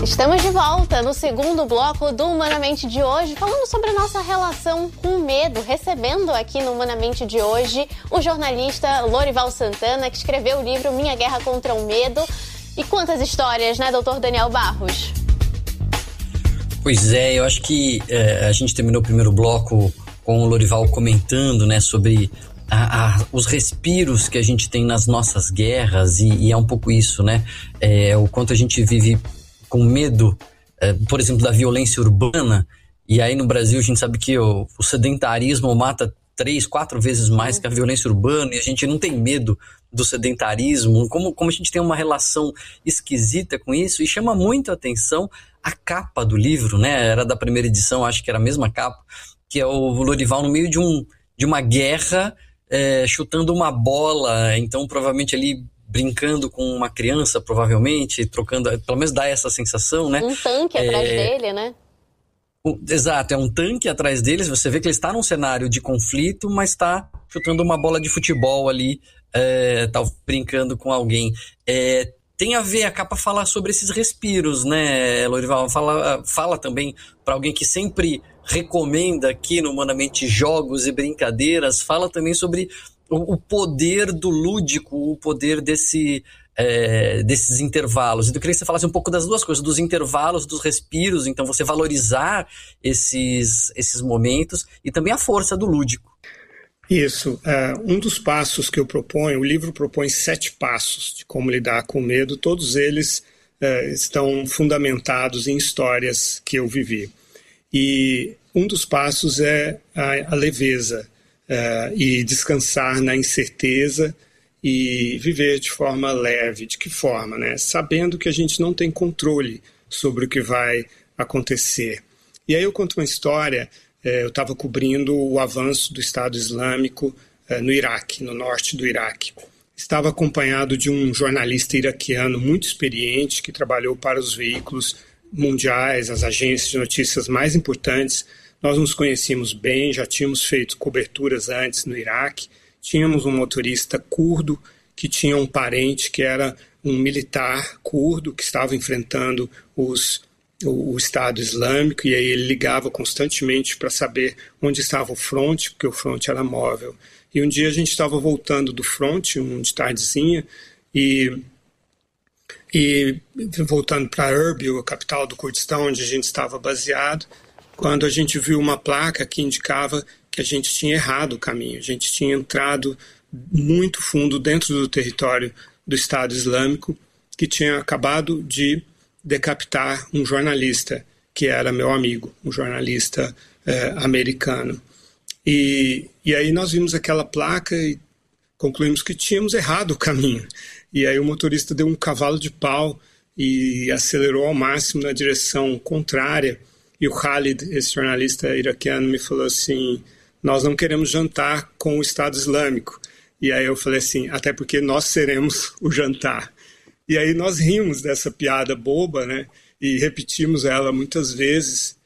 Estamos de volta no segundo bloco do Humanamente de hoje, falando sobre a nossa relação com o medo, recebendo aqui no Humanamente de hoje o jornalista Lorival Santana, que escreveu o livro Minha Guerra contra o Medo. E quantas histórias, né, doutor Daniel Barros? Pois é, eu acho que a gente terminou o primeiro bloco com o Lorival comentando, né, sobre os respiros que a gente tem nas nossas guerras, e é um pouco isso, né, o quanto a gente vive com medo, por exemplo, da violência urbana. E aí no Brasil a gente sabe que o sedentarismo mata 3, 4 vezes mais que a violência urbana, e a gente não tem medo do sedentarismo. Como a gente tem uma relação esquisita com isso, e chama muito a atenção a capa do livro, né? Era da primeira edição, acho que era a mesma capa, que é o Lorival no meio de uma guerra, chutando uma bola, então provavelmente ali brincando com uma criança, provavelmente, trocando, pelo menos dá essa sensação, né? Um tanque atrás dele, né? Exato, é um tanque atrás deles, você vê que ele está num cenário de conflito, mas está chutando uma bola de futebol ali, tá brincando com alguém. Tem a ver, a capa fala sobre esses respiros, né, Lorival? Fala também para alguém que sempre recomenda aqui no Humanamente jogos e brincadeiras, fala também sobre o poder do lúdico, o poder desses intervalos. Então eu queria que você falasse um pouco das duas coisas, dos intervalos, dos respiros, então você valorizar esses momentos, e também a força do lúdico. Isso. Um dos passos que eu proponho, o livro propõe 7 passos de como lidar com o medo, todos eles estão fundamentados em histórias que eu vivi. E um dos passos é a leveza, e descansar na incerteza e viver de forma leve. De que forma, né? Sabendo que a gente não tem controle sobre o que vai acontecer. E aí eu conto uma história. Eu estava cobrindo o avanço do Estado Islâmico no Iraque, no norte do Iraque. Estava acompanhado de um jornalista iraquiano muito experiente que trabalhou para os veículos mundiais, as agências de notícias mais importantes. Nós nos conhecíamos bem, já tínhamos feito coberturas antes no Iraque. Tínhamos um motorista curdo que tinha um parente que era um militar curdo que estava enfrentando o Estado Islâmico, e aí ele ligava constantemente para saber onde estava o fronte, porque o fronte era móvel. E um dia a gente estava voltando do fronte, de tardezinha, e voltando para Erbil, a capital do Kurdistão, onde a gente estava baseado, quando a gente viu uma placa que indicava que a gente tinha errado o caminho. A gente tinha entrado muito fundo dentro do território do Estado Islâmico, que tinha acabado de decapitar um jornalista, que era meu amigo, um jornalista americano. E aí nós vimos aquela placa e concluímos que tínhamos errado o caminho. E aí o motorista deu um cavalo de pau e acelerou ao máximo na direção contrária. E o Khalid, esse jornalista iraquiano, me falou assim: nós não queremos jantar com o Estado Islâmico. E aí eu falei assim: até porque nós seremos o jantar. E aí nós rimos dessa piada boba, né? E repetimos ela muitas vezes.